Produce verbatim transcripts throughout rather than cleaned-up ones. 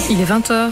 Il est vingt heures.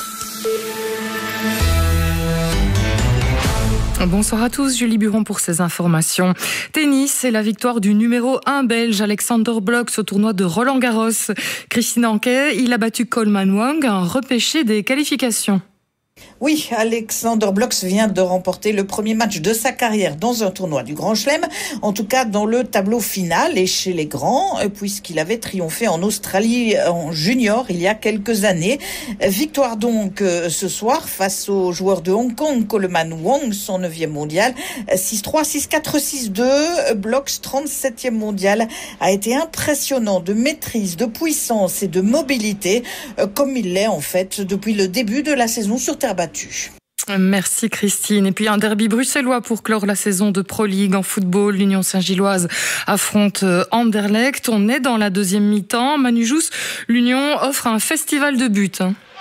Bonsoir à tous, Julie Buron pour ces informations. Tennis, c'est la victoire du numéro un belge Alexander Blok au tournoi de Roland-Garros. Christine Anquet, il a battu Coleman Wang, un repêché des qualifications. Oui, Alexander Blok vient de remporter le premier match de sa carrière dans un tournoi du Grand Chelem, en tout cas dans le tableau final et chez les grands, puisqu'il avait triomphé en Australie en junior il y a quelques années. Victoire donc ce soir face au joueur de Hong Kong, Coleman Wang, son neuvième mondial, six trois, six quatre, six deux. Blok, trente-septième mondial, a été impressionnant de maîtrise, de puissance et de mobilité, comme il l'est en fait depuis le début de la saison sur terre battue. Merci Christine. Et puis un derby bruxellois pour clore la saison de Pro League en football. L'Union Saint-Gilloise affronte Anderlecht. On est dans la deuxième mi-temps. Manu Jousse, l'Union offre un festival de buts.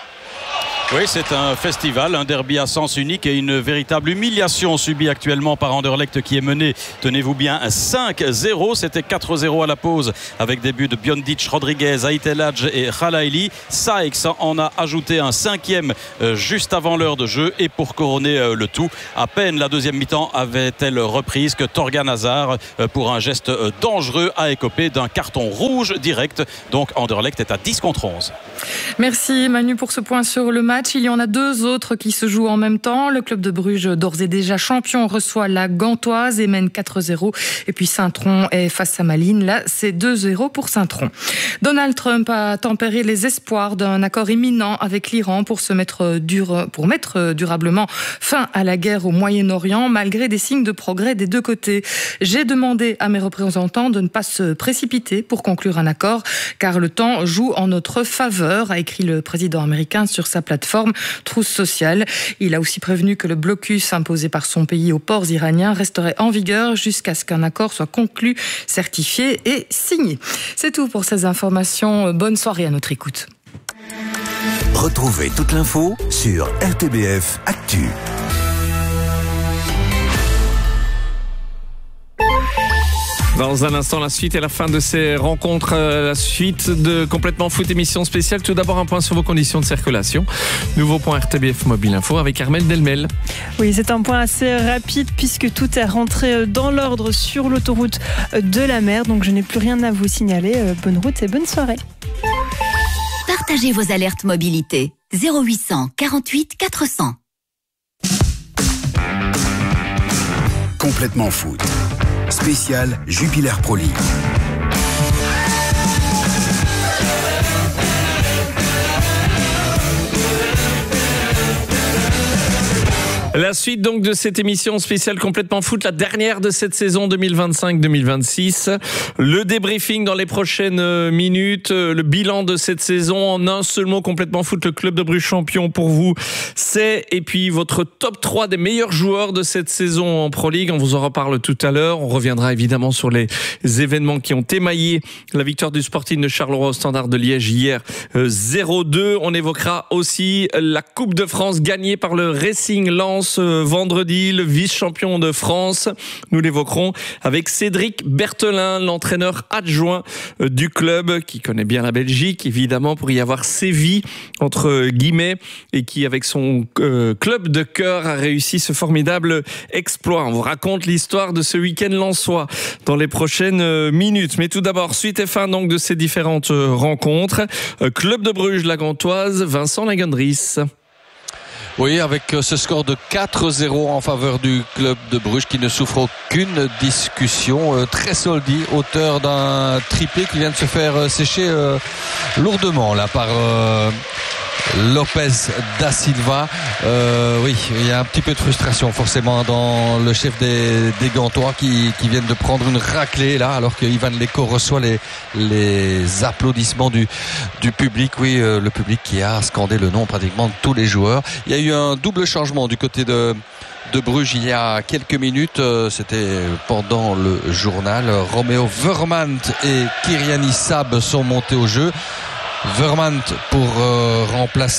Oui, c'est un festival, un derby à sens unique et une véritable humiliation subie actuellement par Anderlecht qui est mené, tenez-vous bien, cinq zéro. C'était quatre zéro à la pause avec des buts de Biondic, Rodriguez, Aiteladj et Khalaili. Saïx en a ajouté un cinquième juste avant l'heure de jeu et pour couronner le tout, à peine la deuxième mi-temps avait-elle reprise que Torgan Hazard, pour un geste dangereux, a écopé d'un carton rouge direct. Donc Anderlecht est à dix contre onze. Merci Manu pour ce point sur le match. Il y en a deux autres qui se jouent en même temps. Le club de Bruges, d'ores et déjà champion, reçoit la Gantoise et mène quatre zéro. Et puis Saint-Tron est face à Malines. Là, c'est deux zéro pour Saint-Tron. Donald Trump a tempéré les espoirs d'un accord imminent avec l'Iran pour se mettre dur, pour mettre durablement fin à la guerre au Moyen-Orient, malgré des signes de progrès des deux côtés. J'ai demandé à mes représentants de ne pas se précipiter pour conclure un accord, car le temps joue en notre faveur, a écrit le président américain sur sa plateforme Trousse sociale. Il a aussi prévenu que le blocus imposé par son pays aux ports iraniens resterait en vigueur jusqu'à ce qu'un accord soit conclu, certifié et signé. C'est tout pour ces informations. Bonne soirée à notre écoute. Retrouvez toute l'info sur R T B F Actu. Dans un instant, la suite et la fin de ces rencontres, la suite de Complètement Foot, émission spéciale. Tout d'abord, un point sur vos conditions de circulation. Nouveau point R T B F Mobile Info avec Armelle Delmel. Oui, c'est un point assez rapide puisque tout est rentré dans l'ordre sur l'autoroute de la mer. Donc, je n'ai plus rien à vous signaler. Bonne route et bonne soirée. Partagez vos alertes mobilité. zéro huit cent quarante-huit quatre cents. Complètement Foot. Spécial Jupiler Pro League. La suite donc de cette émission spéciale Complètement Foot, la dernière de cette saison deux mille vingt-cinq deux mille vingt-six. Le débriefing dans les prochaines minutes, le bilan de cette saison en un seul mot. Complètement Foot, le club de Bruges champion pour vous, c'est et puis votre top trois des meilleurs joueurs de cette saison en Pro League. On vous en reparle tout à l'heure. On reviendra évidemment sur les événements qui ont émaillé la victoire du Sporting de Charleroi au Standard de Liège hier zéro deux. On évoquera aussi la Coupe de France gagnée par le Racing Lens vendredi, le vice-champion de France. Nous l'évoquerons avec Cédric Berthelin, l'entraîneur adjoint du club, qui connaît bien la Belgique, évidemment, pour y avoir sévi entre guillemets, et qui, avec son euh, club de cœur, a réussi ce formidable exploit. On vous raconte l'histoire de ce week-end lensois dans les prochaines minutes. Mais tout d'abord, suite et fin donc de ces différentes rencontres. Club de Bruges, la Gantoise, Vincent Lagundries. Oui, avec ce score de quatre zéro en faveur du club de Bruges qui ne souffre aucune discussion. Euh, très solide, auteur d'un triplé qui vient de se faire sécher euh, lourdement là par euh, Lopez da Silva. Euh, oui, il y a un petit peu de frustration forcément dans le chef des, des Gantois qui, qui viennent de prendre une raclée là, alors que Ivan Leko reçoit les, les applaudissements du, du public. Oui, euh, le public qui a scandé le nom pratiquement de tous les joueurs. Il y a eu un double changement du côté de de Bruges il y a quelques minutes, c'était pendant le journal. Roméo Vermand et Kyriani Sab sont montés au jeu. Vermand pour euh, remplacer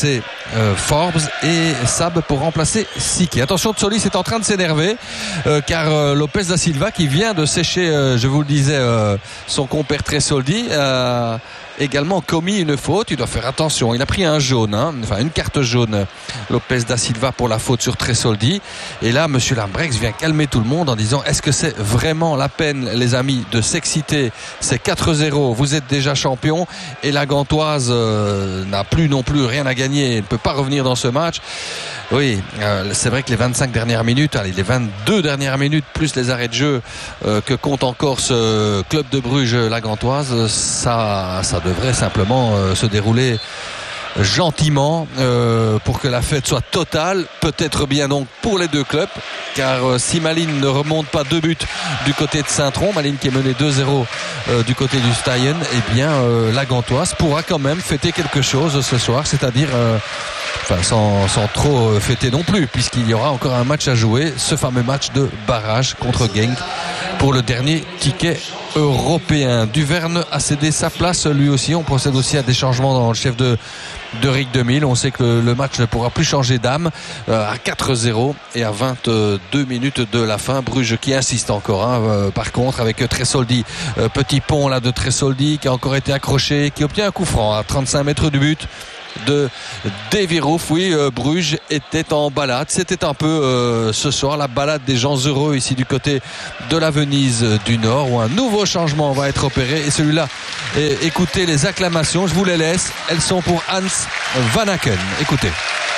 euh, Forbes et Sab pour remplacer Siki. Attention, Tsoli est en train de s'énerver euh, car euh, Lopez da Silva qui vient de sécher, euh, je vous le disais, euh, son compère Tresoldi a également commis une faute. Il doit faire attention, il a pris un jaune, hein, enfin une carte jaune, Lopez da Silva, pour la faute sur Tresoldi. Et là monsieur Lambrechts vient calmer tout le monde en disant: est-ce que c'est vraiment la peine, les amis, de s'exciter? C'est quatre zéro, vous êtes déjà champion et la Gantoise euh, n'a plus non plus rien à gagner, elle ne peut pas revenir dans ce match. Oui, euh, c'est vrai que les vingt-cinq dernières minutes, allez, les vingt-deux dernières minutes plus les arrêts de jeu euh, que compte encore ce club de Bruges, la Gantoise, ça, ça devrait simplement euh, se dérouler gentiment euh, pour que la fête soit totale, peut-être bien donc pour les deux clubs, car euh, si Malines ne remonte pas deux buts du côté de Saint-Tron, Malines qui est mené deux zéro euh, du côté du Steyen, eh bien euh, la Gantoise pourra quand même fêter quelque chose ce soir, c'est-à-dire euh, enfin sans, sans trop euh, fêter non plus, puisqu'il y aura encore un match à jouer, ce fameux match de barrage contre Genk pour le dernier ticket européen. Duverne a cédé sa place lui aussi. On procède aussi à des changements dans le chef de de Rick deux mille. On sait que le match ne pourra plus changer d'âme euh, à quatre zéro et à vingt-deux minutes de la fin. Bruges qui insiste encore hein, euh, par contre avec Tresoldi, euh, petit pont là de Tresoldi qui a encore été accroché, qui obtient un coup franc à trente-cinq mètres du but de Devirouf. Oui, euh, Bruges était en balade. C'était un peu euh, ce soir la balade des gens heureux ici du côté de la Venise du Nord, où un nouveau changement va être opéré. Et celui-là, et, écoutez les acclamations, je vous les laisse. Elles sont pour Hans Van Aken. Écoutez.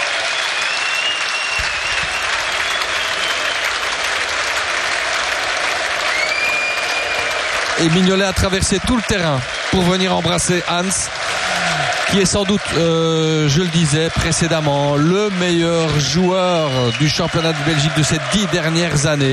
Et Mignolet a traversé tout le terrain pour venir embrasser Hans, qui est sans doute, euh, je le disais précédemment, le meilleur joueur du championnat de Belgique de ces dix dernières années.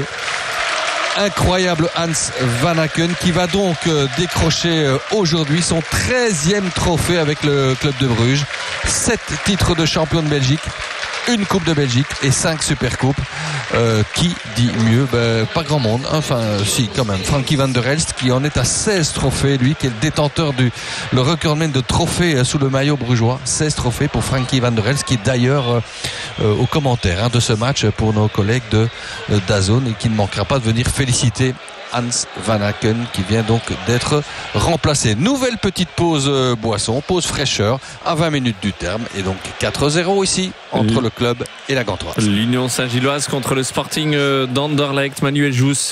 Incroyable Hans Van Aken qui va donc euh, décrocher euh, aujourd'hui son treizième trophée avec le club de Bruges. sept titres de champion de Belgique, une coupe de Belgique et cinq supercoupes. Euh, qui dit mieux? Ben, pas grand monde. Enfin, euh, si, quand même. Frankie van der Elst qui en est à seize trophées, lui, qui est le détenteur du le recordman de trophées euh, sous le maillot brugeois. seize trophées pour Frankie van der Elst, qui est d'ailleurs euh, euh, au commentaire hein, de ce match pour nos collègues de euh, DAZN et qui ne manquera pas de venir féliciter Hans Van Aken qui vient donc d'être remplacé. Nouvelle petite pause euh, boisson, pause fraîcheur à vingt minutes du terme et donc quatre zéro ici entre le club et la Gantoise. L'Union Saint-Gilloise contre le Sporting d'Anderlecht. Manuel Jousse.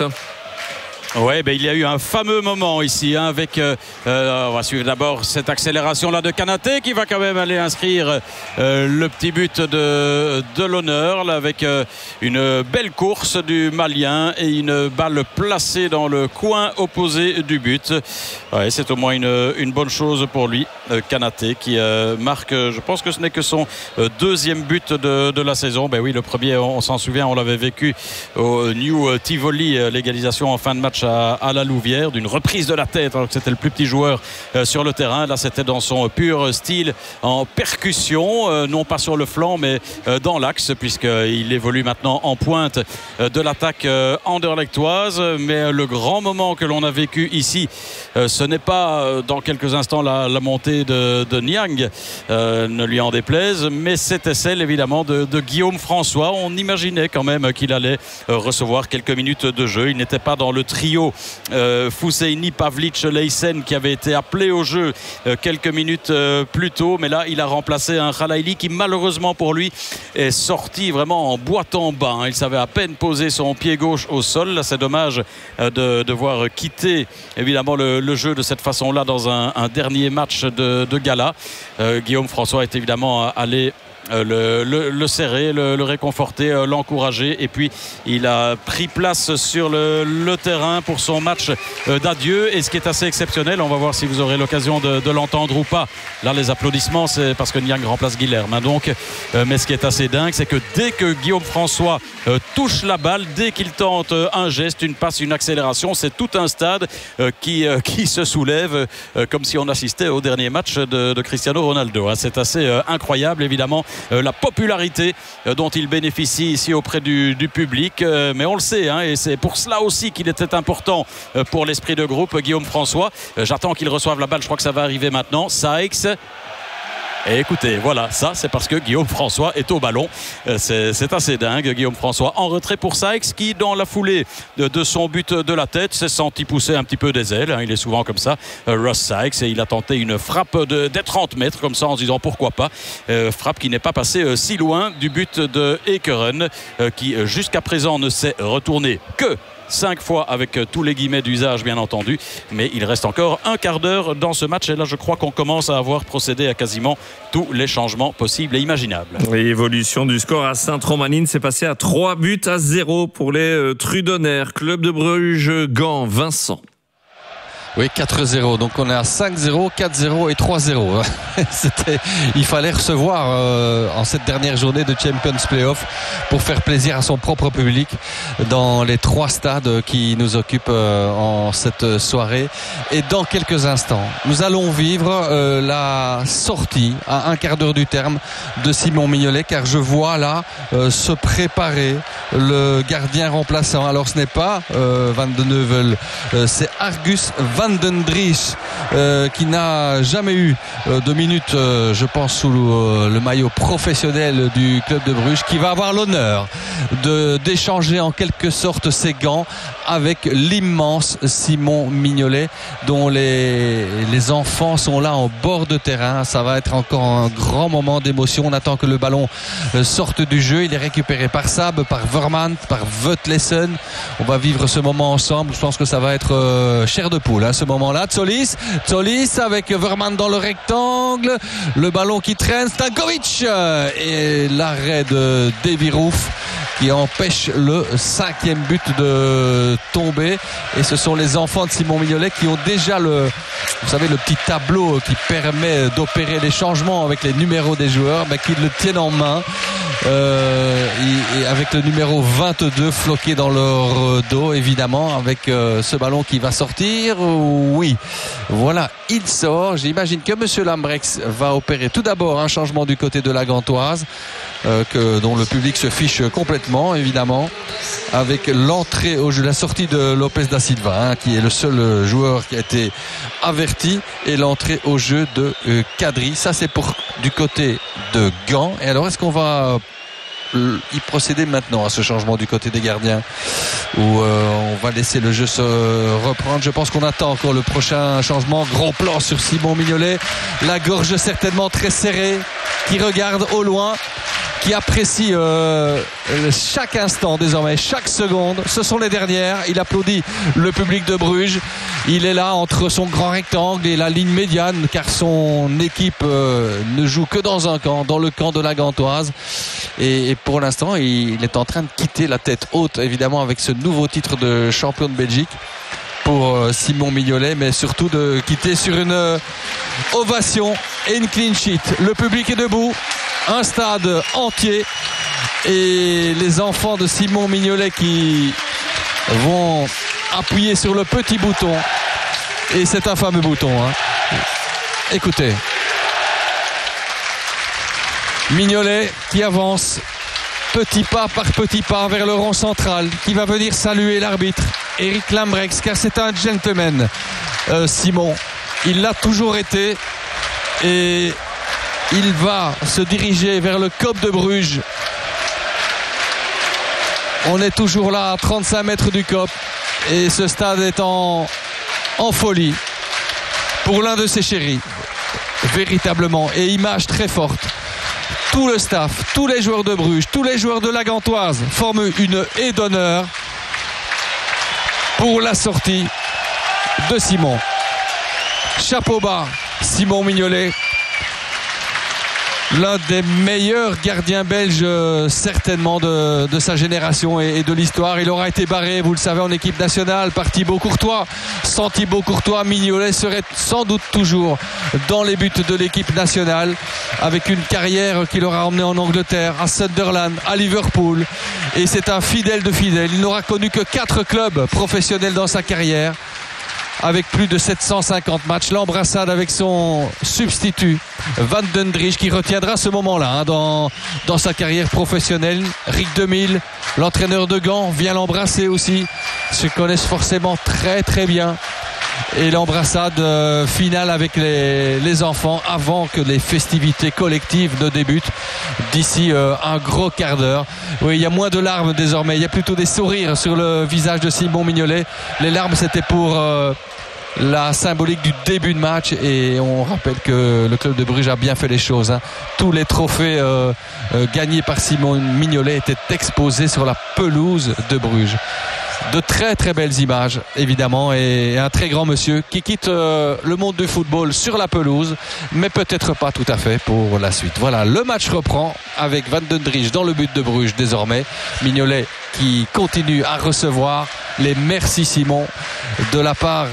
Ouais, ben, il y a eu un fameux moment ici hein, avec, euh, euh, on va suivre d'abord cette accélération là de Kanaté qui va quand même aller inscrire euh, le petit but de, de l'honneur là, avec euh, une belle course du Malien et une balle placée dans le coin opposé du but. Ouais, c'est au moins une, une bonne chose pour lui, euh, Kanaté qui euh, marque, je pense que ce n'est que son euh, deuxième but de, de la saison. Ben oui, le premier, on, on s'en souvient, on l'avait vécu au New Tivoli, euh, l'égalisation en fin de match à, à la Louvière, d'une reprise de la tête alors que c'était le plus petit joueur euh, sur le terrain. Là c'était dans son pur style en percussion, euh, non pas sur le flanc mais euh, dans l'axe, puisqu'il évolue maintenant en pointe euh, de l'attaque euh, anderlechtoise. Mais euh, le grand moment que l'on a vécu ici, euh, ce n'est pas euh, dans quelques instants la, la montée de, de Niang, euh, ne lui en déplaise, mais c'était celle évidemment de, de Guillaume François. On imaginait quand même qu'il allait euh, recevoir quelques minutes de jeu. Il n'était pas dans le trio euh, Fousseini, Pavlic, Leysen qui avait été appelé au jeu euh, quelques minutes euh, plus tôt, mais là il a remplacé un Khalaili qui malheureusement pour lui est sorti vraiment en boitant bas hein. Il savait à peine poser son pied gauche au sol. Là c'est dommage euh, de devoir quitter évidemment le, le jeu de cette façon là dans un, un dernier match de, de gala. euh, Guillaume François est évidemment allé Euh, le, le, le serrer, le, le réconforter, euh, l'encourager, et puis il a pris place sur le, le terrain pour son match euh, d'adieu. Et ce qui est assez exceptionnel, on va voir si vous aurez l'occasion de, de l'entendre ou pas. Là les applaudissements c'est parce que Niang remplace Guilherme hein, donc, euh, mais ce qui est assez dingue c'est que dès que Guillaume François euh, touche la balle, dès qu'il tente euh, un geste, une passe, une accélération, c'est tout un stade euh, qui, euh, qui se soulève euh, comme si on assistait au dernier match de, de Cristiano Ronaldo hein. C'est assez euh, incroyable évidemment Euh, la popularité euh, dont il bénéficie ici auprès du, du public, euh, mais on le sait hein, et c'est pour cela aussi qu'il était important euh, pour l'esprit de groupe Guillaume François. euh, j'attends qu'il reçoive la balle, je crois que ça va arriver maintenant. Sykes Et écoutez, voilà, ça c'est parce que Guillaume François est au ballon. C'est, c'est assez dingue. Guillaume François en retrait pour Sykes qui, dans la foulée de, de son but de la tête, s'est senti pousser un petit peu des ailes. Il est souvent comme ça, Ross Sykes, et il a tenté une frappe de, des trente mètres comme ça en se disant pourquoi pas. Euh, frappe qui n'est pas passée euh, si loin du but de Ekeren, euh, qui euh, jusqu'à présent ne s'est retourné que cinq fois avec tous les guillemets d'usage bien entendu, mais il reste encore un quart d'heure dans ce match et là je crois qu'on commence à avoir procédé à quasiment tous les changements possibles et imaginables. L'évolution du score à Sainte-Romanine s'est passée à trois buts à zéro pour les euh, Trudonnaires. Club de Bruges, Gand, Vincent. Oui, quatre zéro. Donc on est à cinq zéro, quatre zéro et trois zéro. C'était, il fallait recevoir euh, en cette dernière journée de Champions Playoff pour faire plaisir à son propre public dans les trois stades qui nous occupent euh, en cette soirée. Et dans quelques instants, nous allons vivre euh, la sortie à un quart d'heure du terme de Simon Mignolet, car je vois là euh, se préparer le gardien remplaçant. Alors ce n'est pas euh, Van de Neuvel, euh, c'est Argus Van den Dries euh, qui n'a jamais eu euh, de minutes euh, je pense sous euh, le maillot professionnel du club de Bruges, qui va avoir l'honneur de, d'échanger en quelque sorte ses gants avec l'immense Simon Mignolet, dont les, les enfants sont là en bord de terrain. Ça va être encore un grand moment d'émotion. On attend que le ballon sorte du jeu. Il est récupéré par Sab, par Vermaat, par Vetlesen. On va vivre ce moment ensemble. Je pense que ça va être euh, chair de poule, hein, ce moment-là. Tsolis, Tsolis avec Vermaat dans le rectangle. Le ballon qui traîne, Stankovic et l'arrêt de Davy Roof qui empêche le cinquième but de tomber. Et ce sont les enfants de Simon Mignolet qui ont déjà le, vous savez, le petit tableau qui permet d'opérer les changements avec les numéros des joueurs, mais qui le tiennent en main. Euh, et, et avec le numéro vingt-deux floqué dans leur dos, évidemment, avec euh, ce ballon qui va sortir. Oui, voilà, il sort. J'imagine que Monsieur Lambrex va opérer tout d'abord un changement du côté de la Gantoise, euh, que, dont le public se fiche complètement, évidemment, avec l'entrée au jeu, la sortie de Lopez da Silva, hein, qui est le seul joueur qui a été averti, et l'entrée au jeu de euh, Kadri. Ça, c'est pour du côté de Gand. Et alors, est-ce qu'on va y procéder maintenant à ce changement du côté des gardiens, où euh, on va laisser le jeu se reprendre? Je pense qu'on attend encore le prochain changement. Gros plan sur Simon Mignolet, la gorge certainement très serrée, qui regarde au loin, qui apprécie euh, chaque instant désormais, chaque seconde. Ce sont les dernières. Il applaudit le public de Bruges. Il est là entre son grand rectangle et la ligne médiane, car son équipe euh, ne joue que dans un camp, dans le camp de la Gantoise. Et, et pour l'instant, il, il est en train de quitter la tête haute, évidemment, avec ce nouveau titre de champion de Belgique pour euh, Simon Mignolet, mais surtout de quitter sur une euh, ovation et une clean sheet. Le public est debout, un stade entier, et les enfants de Simon Mignolet qui vont appuyer sur le petit bouton, et c'est un fameux bouton, hein. Écoutez, Mignolet qui avance petit pas par petit pas vers le rond central, qui va venir saluer l'arbitre Eric Lambrex, car c'est un gentleman, euh, Simon, il l'a toujours été, et il va se diriger vers le C O P de Bruges. On est toujours là à trente-cinq mètres du C O P, et ce stade est en, en folie pour l'un de ses chéris, véritablement, et image très forte. Tout le staff, tous les joueurs de Bruges, tous les joueurs de la Gantoise forment une haie d'honneur pour la sortie de Simon. Chapeau bas, Simon Mignolet, l'un des meilleurs gardiens belges euh, certainement de, de sa génération et, et de l'histoire. Il aura été barré, vous le savez, en équipe nationale par Thibaut Courtois. Sans Thibaut Courtois, Mignolet serait sans doute toujours dans les buts de l'équipe nationale, avec une carrière qu'il aura emmenée en Angleterre, à Sunderland, à Liverpool. Et c'est un fidèle de fidèles. Il n'aura connu que quatre clubs professionnels dans sa carrière, avec plus de sept cent cinquante matchs. L'embrassade avec son substitut Van den Dries, qui retiendra ce moment-là hein, dans, dans sa carrière professionnelle. Rick Demille, l'entraîneur de Gand, vient l'embrasser aussi. Ils se connaissent forcément très très bien. et l'embrassade finale avec les, les enfants avant que les festivités collectives ne débutent d'ici un gros quart d'heure. Oui, il y a moins de larmes désormais, il y a plutôt des sourires sur le visage de Simon Mignolet. Les larmes, c'était pour euh, la symbolique du début de match, et on rappelle que le club de Bruges a bien fait les choses, hein. Tous les trophées euh, euh, gagnés par Simon Mignolet étaient exposés sur la pelouse de Bruges. De très très belles images évidemment, et un très grand monsieur qui quitte euh, le monde du football sur la pelouse, mais peut-être pas tout à fait pour la suite. Voilà, le match reprend avec Van den Driesch dans le but de Bruges désormais. Mignolet qui continue à recevoir les merci Simon de la part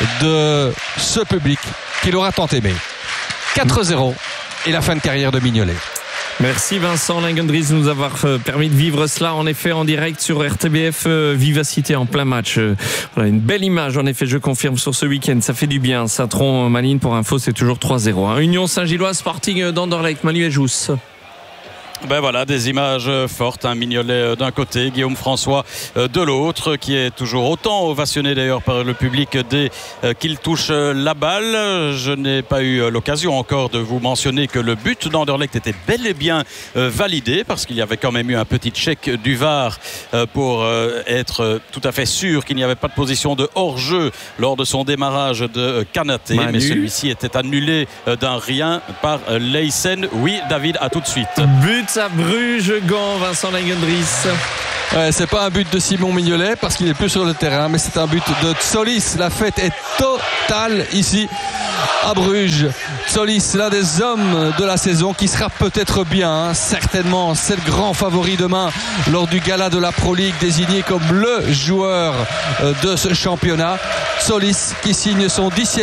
de ce public qui l'aura tant aimé. quatre zéro et la fin de carrière de Mignolet. Merci Vincent Langendries de nous avoir permis de vivre cela en effet en direct sur R T B F. Vivacité en plein match. Voilà, une belle image en effet, je confirme, sur ce week-end. Ça fait du bien. Saint-Tron-Malines, pour info, c'est toujours trois zéro. Hein. Union Saint-Gilloise Sporting d'Anderlecht. Manu et Jousse. Ben voilà, des images fortes, un hein. Mignolet d'un côté, Guillaume François de l'autre, qui est toujours autant ovationné d'ailleurs par le public dès qu'il touche la balle. Je n'ai pas eu l'occasion encore de vous mentionner que le but d'Anderlecht était bel et bien validé, parce qu'il y avait quand même eu un petit chèque du V A R pour être tout à fait sûr qu'il n'y avait pas de position de hors-jeu lors de son démarrage de Kanaté. Manu. Mais celui-ci était annulé d'un rien par Leysen. Oui, David, à tout de suite. But à Bruges, Gand, Vincent Langendries. Ouais, c'est pas un but de Simon Mignolet parce qu'il est plus sur le terrain, mais c'est un but de Tsolis. La fête est totale ici à Bruges. Tsolis, l'un des hommes de la saison, qui sera peut-être bien, hein, certainement, c'est le grand favori demain lors du gala de la Pro League, désigné comme le joueur de ce championnat. Tsolis qui signe son dixième